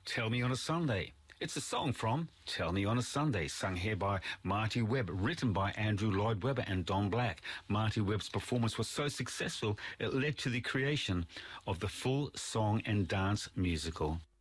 Tell Me on a Sunday. It's a song from Tell Me on a Sunday, sung here by Marty Webb, written by Andrew Lloyd Webber and Don Black. Marty Webb's performance was so successful, it led to the creation of the full song and dance musical.